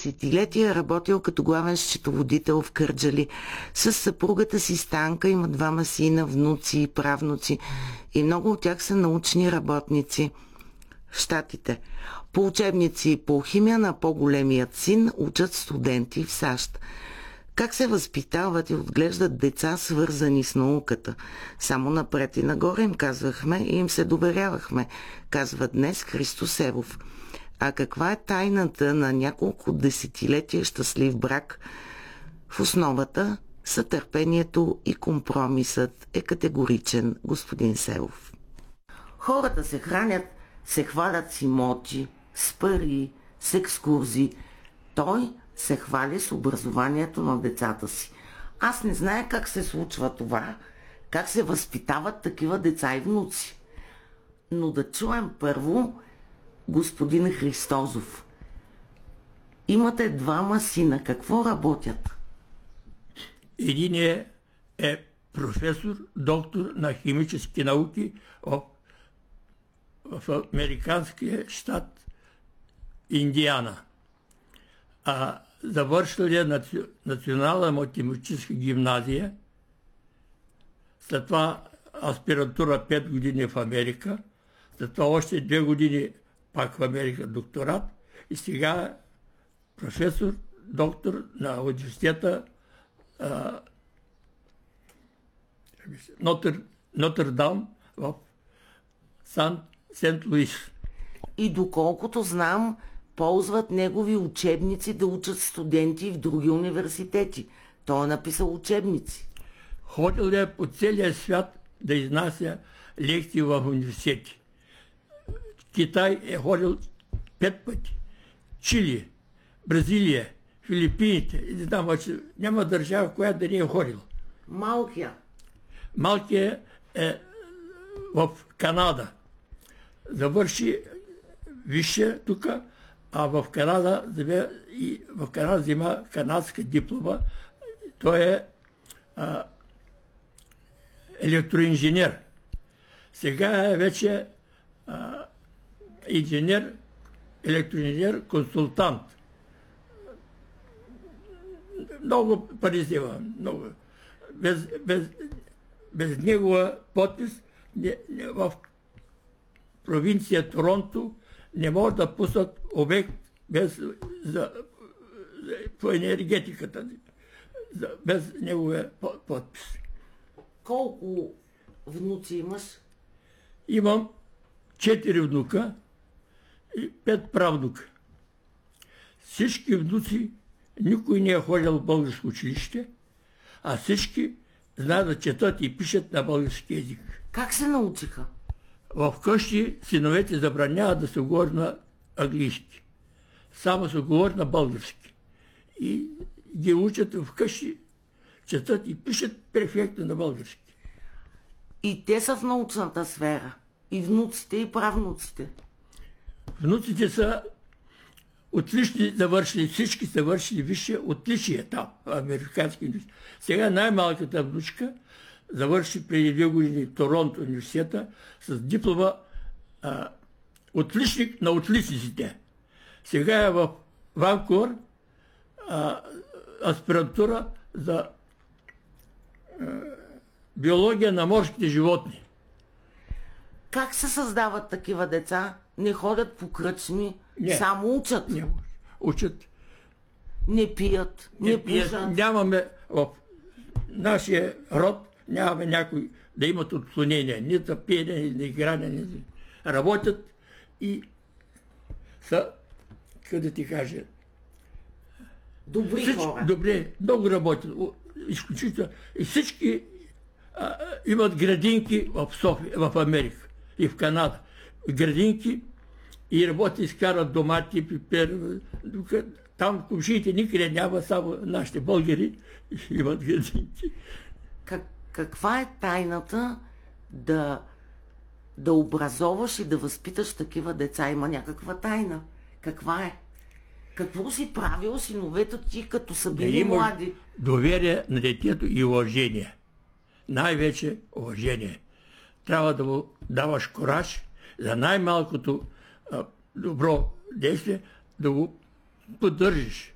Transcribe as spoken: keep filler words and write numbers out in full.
десетилетия е работил като главен счетоводител в Кърджали. С съпругата си Станка има двама сина, внуци и правнуци. И много от тях са научни работници в Щатите. По учебници по химия на по-големият син учат студенти в САЩ. Как се възпитават и отглеждат деца, свързани с науката? Само напред и нагоре им казвахме и им се доверявахме, казва днес Христо Севов. А каква е тайната на няколко десетилетия щастлив брак? В основата са търпението и компромисът, е категоричен господин Севов. Хората се хранят, се хвалят с имоти, с пари, с екскурзии. Той се хвали с образованието на децата си. Аз не зная как се случва това, как се възпитават такива деца и внуци. Но да чуем първо господин Христозов. Имате двама сина. Какво работят? Един е, е професор, доктор на химически науки в, в американския щат Индиана. А завършил е наци... Национална математическа гимназия, след това аспирантура пет години в Америка, след това още две години пак в Америка докторат и сега професор, доктор на университета а, Нотър, Нотърдам в Сан, Сент-Луис. И доколкото знам, ползват негови учебници да учат студенти в други университети. Той е написал учебници. Ходил е по целия свят да изнася лекции в университети. Китай е ходил пет пъти. Чили, Бразилия, Филипините. И не знам, няма държава, в която да не е ходил. Малкия. Малкия е в Канада. Завърши висше тук, а в Канада, и в Канада взема канадска диплома. Той е а, електроинженер. Сега е вече а, инженер, електроинженер, консултант. Много пари взема. Много. Без, без, без негова подпис не, не, в провинция Торонто не може да пуснат обект без, за, по енергетиката, за, без неговия подпис. Колко внуци имаш? Имам четири внука и пет правнука. Всички внуци, никой не е ходил в българско училище, а всички знаят да четат и пишат на български език. Как се научиха? В къщи синовете забраняват да се говори на английски. Само се говори на български. И ги учат в къщи, четат и пишат перфектно на български. И те са в научната сфера. И внуците, и правнуците. Внуците са отлични завършили, всички са вършили висше отличие там, в американски университет. Сега най-малката внучка завърши преди две години в Торонто университета с диплома а, отличник на отличниците. Сега е в Ванкувър а, аспирантура за а, биология на морските животни. Как се създават такива деца? Не ходят по кръчми, не, само учат. Не учат. Не пият, не, не пият. Пушат. Нямаме в нашия род нямаме някой да имат отклонения. Ни за пиене, ни за игране, ни за... Работят и са, къде ти кажа... Добри всички, хора. Добре, много работят. Изключително. И всички а, имат градинки в София, в Америка и в Канада. Градинки и работят, изкарат домати, пипер. Там кумшиите никъде няма, само нашите българи имат градинки. Как, каква е тайната да, да образоваш и да възпиташ такива деца? Има някаква тайна. Каква е? Какво си правил синовете ти, като са били да млади? Доверие на детето и уважение. Най-вече уважение. Трябва да му даваш кораж за най-малкото а, добро действие, да го поддържиш.